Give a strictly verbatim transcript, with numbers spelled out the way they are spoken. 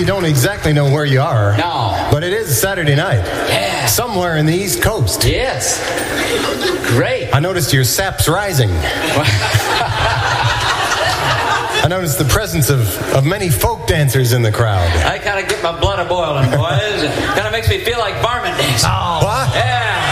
probably don't exactly know where you are. No. But it is Saturday night. Yeah. Somewhere in the East Coast. Yes. Great. I noticed your sap's rising. I noticed the presence of, of many folk dancers in the crowd. I kind of get my blood a-boiling, boys. It kind of makes me feel like varmint dancing. Oh. What? Yeah.